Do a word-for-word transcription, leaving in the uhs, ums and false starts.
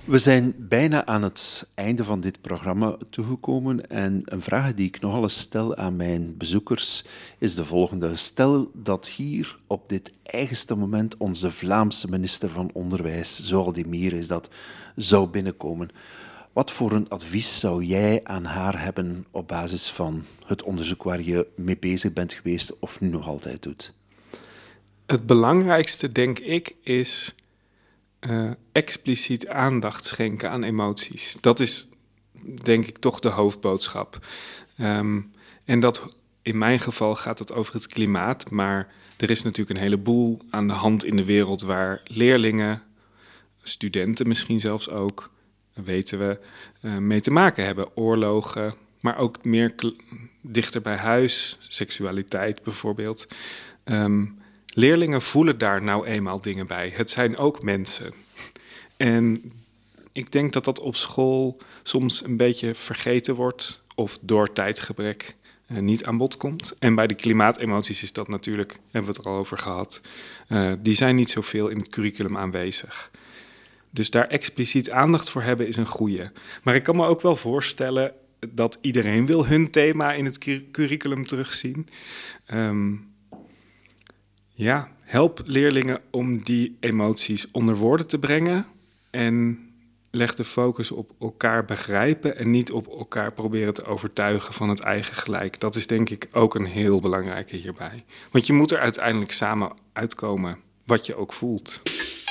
We zijn bijna aan het einde van dit programma toegekomen en een vraag die ik nogal eens stel aan mijn bezoekers is de volgende. Stel dat hier op dit eigenste moment onze Vlaamse minister van Onderwijs, Zoaldemir is dat, zou binnenkomen. Wat voor een advies zou jij aan haar hebben op basis van het onderzoek waar je mee bezig bent geweest of nu nog altijd doet? Het belangrijkste, denk ik, is uh, expliciet aandacht schenken aan emoties. Dat is, denk ik, toch de hoofdboodschap. Um, en dat, in mijn geval gaat het over het klimaat, maar er is natuurlijk een heleboel aan de hand in de wereld waar leerlingen, studenten misschien zelfs ook, weten we, uh, mee te maken hebben. Oorlogen, maar ook meer kl- dichter bij huis, seksualiteit bijvoorbeeld. Um, leerlingen voelen daar nou eenmaal dingen bij. Het zijn ook mensen. En ik denk dat dat op school soms een beetje vergeten wordt of door tijdgebrek uh, niet aan bod komt. En bij de klimaatemoties is dat natuurlijk, hebben we het er al over gehad, uh, die zijn niet zoveel in het curriculum aanwezig. Dus daar expliciet aandacht voor hebben is een goeie. Maar ik kan me ook wel voorstellen dat iedereen wil hun thema in het curriculum terugzien. Um, ja, help leerlingen om die emoties onder woorden te brengen en leg de focus op elkaar begrijpen en niet op elkaar proberen te overtuigen van het eigen gelijk. Dat is denk ik ook een heel belangrijke hierbij. Want je moet er uiteindelijk samen uitkomen wat je ook voelt.